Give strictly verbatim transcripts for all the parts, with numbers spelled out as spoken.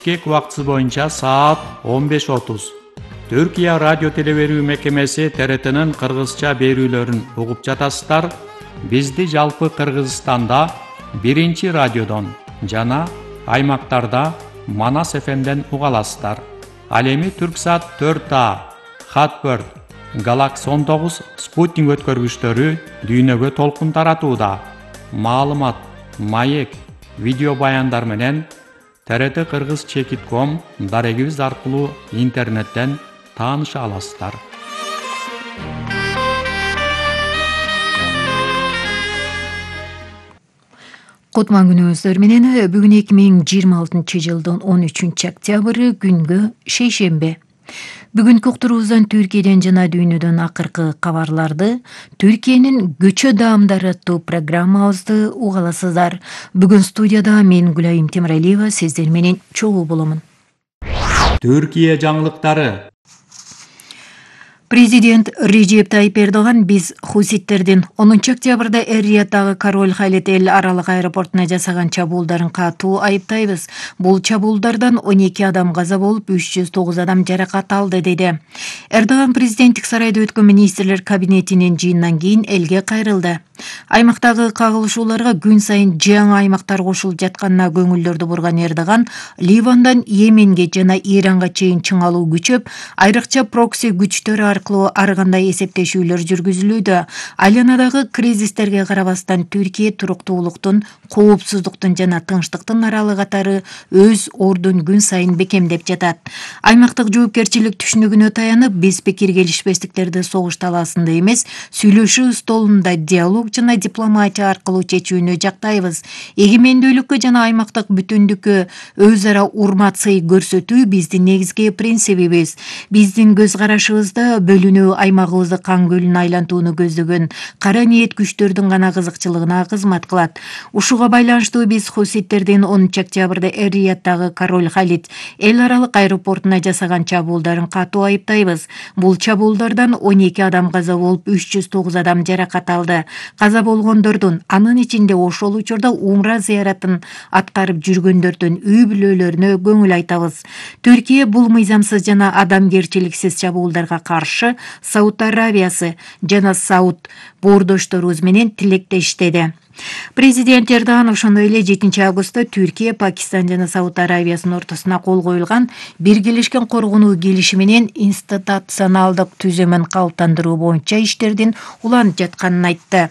Türkiye убактысы боюнча саат он беш отуз. Türkiye Radyo Teleberүү Mekemesi T R T'nin Kırgızça berүүлөрүн угуп жатасыздар. Бизди жалпы Кыргызстанда биринчи радиодон жана аймактарда Манас эф эмден уга аласыздар. Ал эми Түрксат төрт А, Хатбird, Galaxy он тогуз спутник өткөргүчтөрү дүйнөгө толкун таратууда. Маалымат, маек, видео баяндар менен T R T Кыргыз чекит ком дарегибиз аркылуу интернеттен тааныша аласыздар. Кутман күнүңүздөр менен бүгүн эки миң жыйырма алтынчы жылдын он үчүнчү октябры күнгө шейшембе. Бүгүнкү уктуруубуздан Түркияден жана дүйнөдөн акыркы кабарларды, Түркиянын көчө даамдары аттуу программабызды уга аласыздар. Бүгүн студияда мен Гүлайым Темиралиева сиздер менен чогуу боломун. Түркия жаңылыктары. Президент Режеп Тайип Эрдоган биз хуситтердин онунчу октябрда Эр-Рияddагы Король Халид эл аралык аэропортуна жасаган чабуулдарын катуу айыптайбыз. Бул чабуулдардан он эки адам каза болуп, үч жүз тогуз адам жаракат алды деди. Эрдоган президенттик сарайда өткөн министрлер кабинетинин жыйынынан кийин элге кайрылды. Аймактагы кагылышууларга күн сайын жаңы аймактар кошулуп жатканына көңүлдөрдү бурган Эрдоган Ливандан Йеменге жана Иранга чейин чыңалуу күчөп, айрыкча прокси күчтөр аркылуу ар кандай эсептешүүлөр жүргүзүлүүдө. Айланадагы кризистерге карабастан Түркия туруктуулуктун, коопсуздуктун жана тынчтыктын аралы катары өз ордун күн сайын бекемдеп жатат. Аймактык жоопкерчилик түшүнүгүнө таянып, биз пикир келишпестиктерди согуш талаасында эмес, сүйлөшүү столунда диалог жана дипломатия аркылуу чечүүнү жактайбыз. Эгемендүүлүккө жана аймактык бүтүндүккө өз ара урмат сый көрсөтүү биздин негизги принцибибиз. Биздин көз карашыбызда бөлүнүү аймагыбызды кан көлүнө айлантууну көздөгөн кара ниет күчтөрдүн гана кызыкчылыгына кызмат кылат. Ушуга байланыштуу биз хуситтердин онунчу октябрда Эр-Рияddагы Король Халид эл аралык аэропортуна жасаган чабуулдарын катуу айыптайбыз. Бул чабуулдардан он эки адам каза болуп, үч жүз тогуз адам жаракат алды. Каза болгондордун, анын ичинде ошол учурда умра зыяратын аткарып жүргөндөрдүн үй бүлөлөрүнө көңүл айтабыз. Түркия бул мыйзамсыз жана адамгерчиликсиз чабуулдарга каршы Сауд Аравиясы жана Сауд боордошторубуз менен тилектештеди. Президент Эрдоган ошондой эле жетинчи августта Түркия, Пакистан жана Сауд Аравиясынын ортосуна кол коюлган биргелешкен коргонуу келишими менен институционалдык түзүмүн калыптандыруу боюнча иштердин уланып жатканын айтты.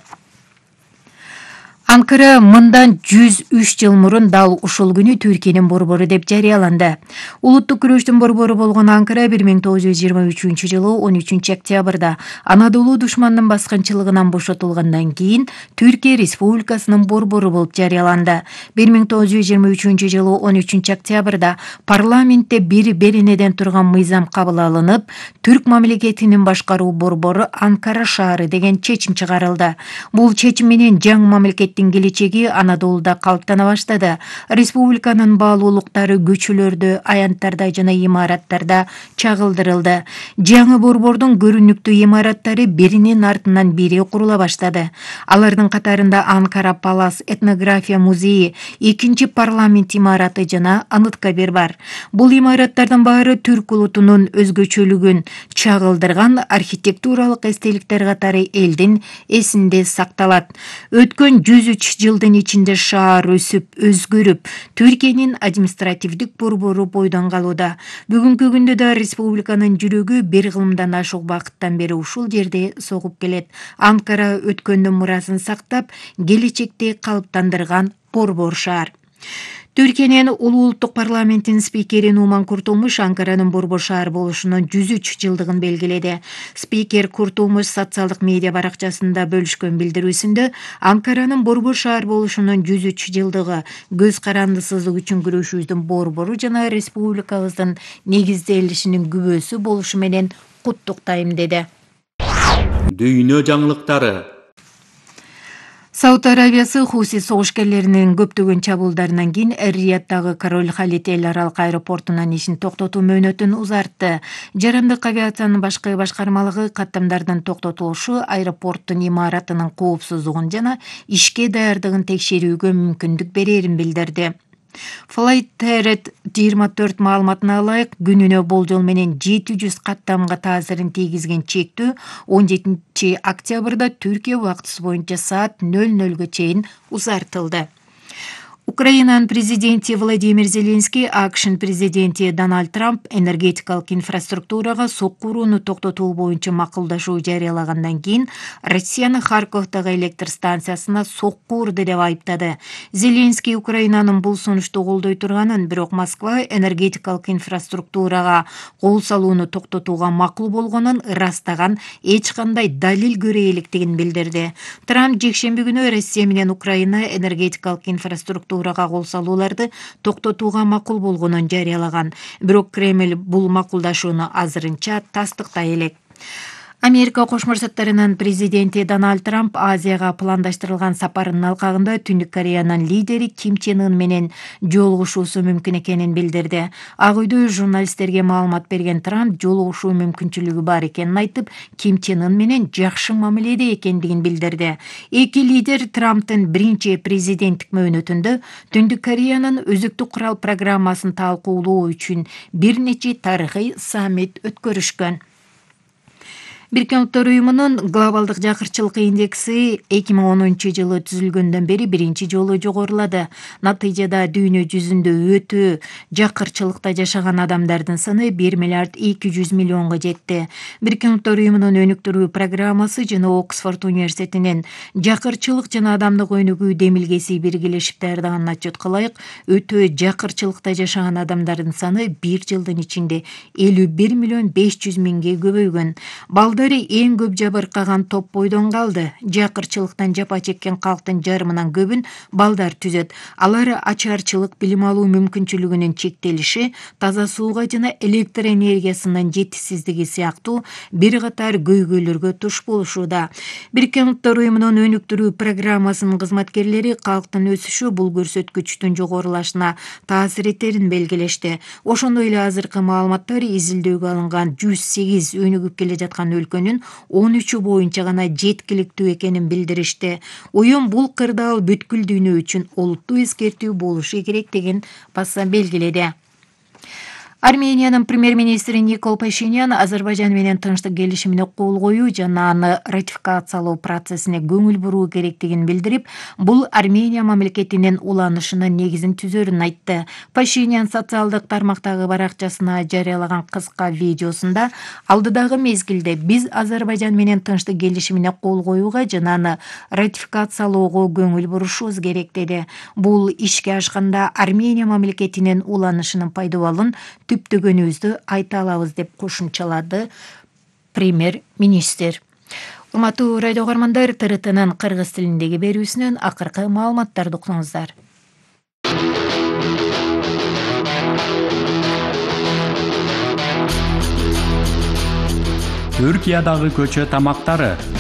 Анкара мындан жүз үч жыл мурун дал ушул күнү Түркиянын борбору деп жарыяланды. Улуттук күрөштүн борбору болгон Анкара бир миң тогуз жүз жыйырма үчүнчү жылы он үчүнчү октябрда Анадолу душмандын баскынчылыгынан бошотулгандан кийин Түркия Республикасынын борбору болуп жарыяланды. бир миң тогуз жүз жыйырма үчүнчү жылы он үчүнчү октябрда парламентте бир беренеден турган мыйзам кабыл алынып, Түрк мамлекетинин башкаруу борбору Анкара шаары деген чечим чыгарылды. Бул чечим менен жаңы мамлекет келечеги Анадолуда калыптана баштады. Республиканын баалуулуктары көчөлөрдө, аянттарда жана имараттарда чагылдырылды. Жаңы борбордун көрүнүктүү имараттары биринин артынан бири курула баштады. Алардын катарында Анкара Палас этнография музейи, экинчи парламент имараты жана Аныткабир бар. Бул имараттардын баары түрк улутунун өзгөчөлүгүн чагылдырган архитектуралык эстеликтер катары элдин эсинде сакталат. Өткөн жүз үч жылдын ичинде шаар өсүп, өзгөрүп, Түркиянын административдик борбору бойдон калууда. Бүгүнкү күндө да республиканын жүрөгү бир кылымдан ашык убакыттан бери ушул жерде согуп келет. Анкара өткөндүн мурасын сактап, келечекти калыптандырган борбор шаар. Түркиянын улуу улуттук парламентинин спикери Нуман Куртулмуш Анкаранын борбор шаар болушунун жүз үч жылдыгын белгиледи. Спикер Куртулмуш социалдык медиа баракчасында бөлүшкөн билдирүүсүндө Анкаранын борбор шаар болушунун жүз үч жылдыгы көз карандысыздык үчүн күрөшүүбүздүн борбору жана республикабыздын негизделишинин күбөсү болушу менен куттуктайм деди. Дүйнө жаңылыктары. Сауд Аравиясы Хуси согушкерлеринин көптөгөн чабуулдарынан кийин Эр-Рияddагы Король Халид эл аралык аэропортунан ишин токтотуу мөөнөтүн узартты. Жарандык авиациянын башкы башкармалыгы каттамдардын токтотулушу аэропорттун имаратынын коопсуздугун жана ишке даярдыгын текшерүүгө мүмкүндүк берерин билдирди. Flight-Teret жыйырма төрт маалыматына ылайык, күнүнө болжол менен жети жүз каттамга таасирин тийгизген чектөө он жетинчи октябрда Түркия убактысы боюнча саат нөл нөлгө чейин узартылды. Украинанын президенти Владимир Зеленский, АКШнын президенти Дональд Трамп энергетикалык инфраструктурага сокку урууну токтотуу боюнча макулдашуу жарыялагандан кийин Россиянын Харьковдогу электр станциясына сокку урду деп айыптады. Зеленский Украинанын бул сунушту колдой турганын, бирок Москва энергетикалык инфраструктурага кол салууну токтотууга макул болгонун ырастаган эч кандай далил көрө электигин билдирди. Трамп жекшемби күнү Россия менен Украина энергетикалык инфраструктура кол салууларды токтотууга макул болгонун жарыялаган. Бирок Кремль бул макулдашууну азырынча тастыктай элек. Америка Кошмо Штаттарынын президенти Дональд Трамп Азияга пландаштырылган сапарынын алкагында Түндүк Кореянын лидери Ким Чен Ын менен жолугушуусу мүмкүн экенин билдирди. Ак үйдө журналисттерге маалымат берген Трамп жолугушуу мүмкүнчүлүгү бар экенин айтып, Ким Чен Ын менен жакшы мамиледе экендигин билдирди. Эки лидер Трамптын биринчи президенттик мөөнөтүндө Түндүк Кореянын өзүктүк курал программасын талкуулоо үчүн бир нече тарыхый саммит өткөрүшкөн. Бириккен Улуттар уюмунун глобалдык жакырчылык индекси эки миң онунчу жылы түзүлгөндөн бери биринчи жолу жогорулады. Натыйжада дүйнө жүзүндө өтө жакырчылыкта жашаган адамдардын саны бир миллиард эки жүз миллионго жетти. Бириккен Улуттар уюмунун өнүктүрүү программасы жана Оксфорд университетинин жакырчылык жана адамдык өнүгүү демилгеси биргелешип даярдаган отчетко ылайык, өтө жакырчылыкта жашаган адамдардын саны бир жылдын ичинде элүү бир миллион беш жүз миңге көбөйгөн. Эң көп жабыркаган топ бойдон калды. Жакырчылыктан жапа чеккен калктын жарымынан көбүн балдар түзөт. Алар ачарчылык, билим алуу мүмкүнчүлүгүнүн чектелиши, таза сууга жана электр энергиясынын жетишсиздиги сыяктуу бир катар көйгөйлөргө туш болушууда. Бириккен Улуттар уюмунун өнүктүрүү программасынын кызматкерлери калктын өсүшү бул көрсөткүчтүн жогорулашына таасир этерин белгилешти. Ошондой эле азыркы маалыматтар изилдөөгө алынган жүз сегиз өнүгүп келе жаткан өлкөнүн он үчү боюнча гана жеткиликтүү экенин билдиришти. Уюм бул кырдаал бүткүл дүйнө үчүн олуттуу эскертүү болушу керектигин баса белгиледи. Армениянын премьер-министри Никол Пашинян Азербайжан менен тынчтык келишимине кол коюу жана аны ратификациялоо процессине көңүл буруу керектигин билдирип, бул Армения мамлекетинин уланышынын негизин түзөрүн айтты. Пашинян социалдык тармактагы баракчасына жарыялаган кыска видеосунда алдыдагы мезгилде биз Азербайжан менен тынчтык келишимине кол коюуга жана аны ратификациялоого көңүл бурушубуз керек деди. Бул ишке ашканда Армения мамлекетинин уланышынын пайдабалын түптөгөнүбүздү айта алабыз деп кошумчалады премьер-министр. Урматтуу радио угармандар, Т Р Тнын кыргыз тилиндеги берүүсүнөн акыркы маалыматтарды уктуңуздар. Түркиядагы көчө тамактары.